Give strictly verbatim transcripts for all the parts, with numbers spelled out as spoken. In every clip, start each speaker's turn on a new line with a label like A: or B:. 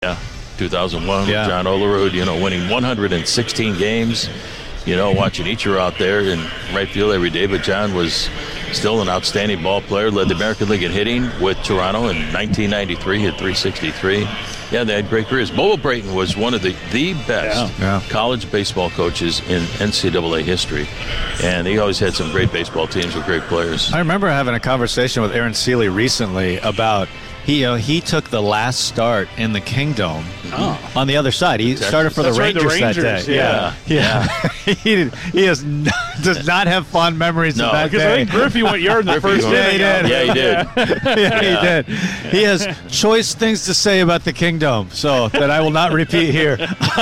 A: Yeah, two thousand one,
B: Yeah.
A: John Olerud, you know, winning one hundred sixteen games. You know, watching Ichiro out there in right field every day, but John was still an outstanding ball player, led the American League in hitting with Toronto in nineteen ninety-three, hit three sixty-three. Yeah, they had great careers. Bobo Brayton was one of the, the best
B: Yeah. Yeah.
A: college baseball coaches in N C double A history, and he always had some great baseball teams with great players.
B: I remember having a conversation with Aaron Seeley recently about he you know, he took the last start in the Kingdom
C: Oh.
B: on the other side. He started for the
C: That's right, the
B: Rangers, that
C: Rangers,
B: day.
C: yeah.
B: yeah. he did, he has not, does not have fond memories
A: No,
B: of that
C: Because I
B: day.
C: think Griffey went yard in the
A: Griffey
C: first
A: went-
C: inning.
B: Yeah, he did.
A: Yeah, he did.
B: yeah, he did. He has choice things to say about the Kingdom, so that I will not repeat here.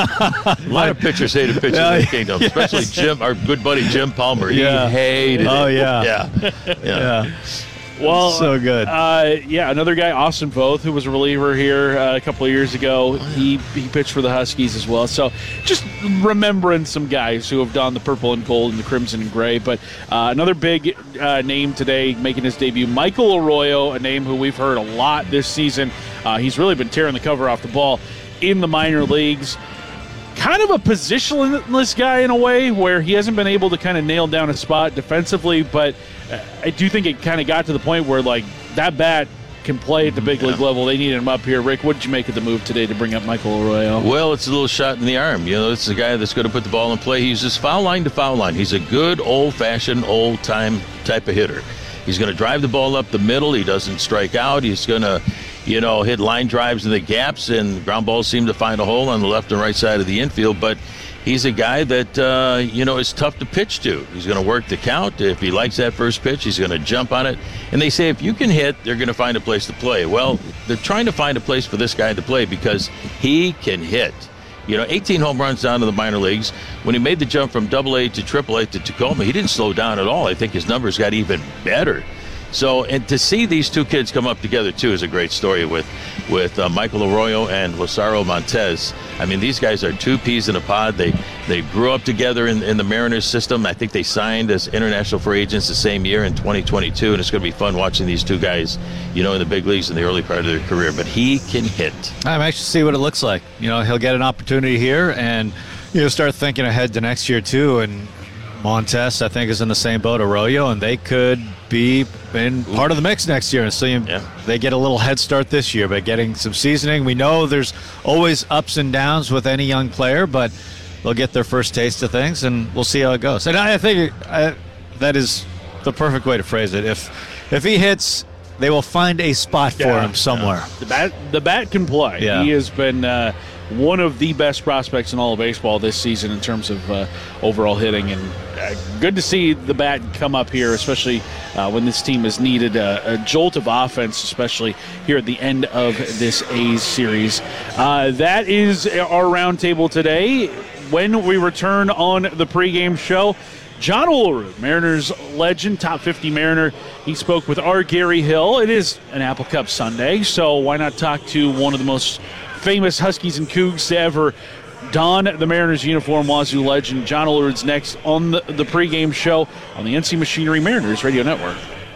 A: A lot of pitchers hated pitchers
B: Yeah,
A: in the Kingdom, especially
B: yes.
A: Jim, our good buddy Jim Palmer.
B: Yeah.
A: He hated
B: Oh,
A: it.
B: yeah.
A: Yeah. Yeah.
B: Yeah.
C: Well,
B: So good.
C: Uh, yeah, another guy, Austin Voth, who was a reliever here uh, a couple of years ago. He he pitched for the Huskies as well. So just remembering some guys who have done the purple and gold and the crimson and gray. But uh, another big uh, name today making his debut, Michael Arroyo, a name who we've heard a lot this season. Uh, he's really been tearing the cover off the ball in the minor leagues. Kind of a positionless guy in a way where he hasn't been able to kind of nail down a spot defensively, but uh, I do think it kind of got to the point where, like, that bat can play at the big league level. They needed him up here. Rick, what did you make of the move today to bring up Michael Arroyo?
A: Well, it's a little shot in the arm. You know, it's a guy that's going to put the ball in play. He's just foul line to foul line. He's a good, old-fashioned, old-time type of hitter. He's going to drive the ball up the middle. He doesn't strike out. He's going to, you know, hit line drives in the gaps, and ground balls seem to find a hole on the left and right side of the infield. But he's a guy that, uh, you know, is tough to pitch to. He's going to work the count. If he likes that first pitch, he's going to jump on it. And they say if you can hit, they're going to find a place to play. Well, they're trying to find a place for this guy to play because he can hit. You know, eighteen home runs down to the minor leagues. When he made the jump from double A to triple A to Tacoma, he didn't slow down at all. I think his numbers got even better. So, and to see these two kids come up together, too, is a great story with with uh, Michael Arroyo and Lazaro Montez. I mean, these guys are two peas in a pod. They they grew up together in, in the Mariners system. I think they signed as international free agents the same year in twenty twenty-two, and it's going to be fun watching these two guys, you know, in the big leagues in the early part of their career. But he can hit.
B: I'm anxious to see what it looks like. You know, he'll get an opportunity here, and you know, start thinking ahead to next year too. And Montes, I think, is in the same boat, Arroyo, and they could be in part of the mix next year. And so you,
A: Yeah.
B: they get a little head start this year by getting some seasoning. We know there's always ups and downs with any young player, but they'll get their first taste of things, and we'll see how it goes. And I think I, that is the perfect way to phrase it. If if he hits, they will find a spot for
C: Yeah.
B: him somewhere.
C: The bat, the bat can play.
B: Yeah.
C: He has been uh, one of the best prospects in all of baseball this season in terms of uh, overall hitting, and uh, good to see the bat come up here, especially uh, when this team has needed a, a jolt of offense, especially here at the end of this A's series. Uh, that is our roundtable today. When we return on the pregame show, John Olerud, Mariners legend, top fifty Mariner. He spoke with our Gary Hill. It is an Apple Cup Sunday, so why not talk to one of the most famous Huskies and Cougs to ever don the Mariners uniform, Wazoo legend. John Olerud's next on the, the pregame show on the N C Machinery Mariners Radio Network.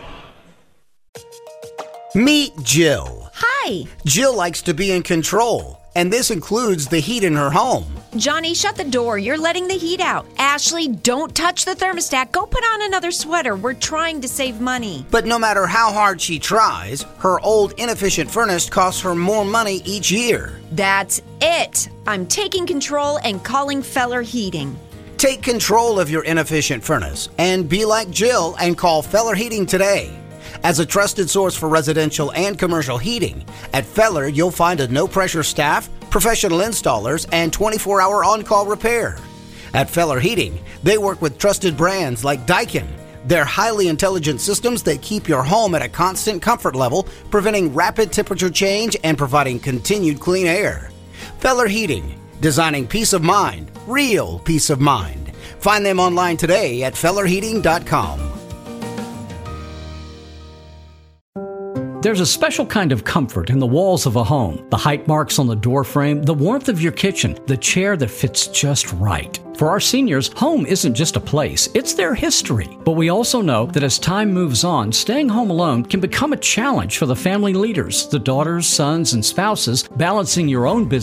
D: Meet Jill.
E: Hi.
D: Jill likes to be in control, and this includes the heat in her home.
E: Johnny, shut the door. You're letting the heat out. Ashley, don't touch the thermostat. Go put on another sweater. We're trying to save money.
D: But no matter how hard she tries, her old inefficient furnace costs her more money each year.
E: That's it. I'm taking control and calling Feller Heating.
D: Take control of your inefficient furnace and be like Jill and call Feller Heating today. As a trusted source for residential and commercial heating, at Feller you'll find a no-pressure staff, professional installers, and twenty-four hour on-call repair. At Feller Heating, they work with trusted brands like Daikin. They're highly intelligent systems that keep your home at a constant comfort level, preventing rapid temperature change and providing continued clean air. Feller Heating, designing peace of mind, real peace of mind. Find them online today at feller heating dot com.
F: There's a special kind of comfort in the walls of a home. The height marks on the door frame, the warmth of your kitchen, the chair that fits just right. For our seniors, home isn't just a place, it's their history. But we also know that as time moves on, staying home alone can become a challenge for the family leaders, the daughters, sons, and spouses, balancing your own business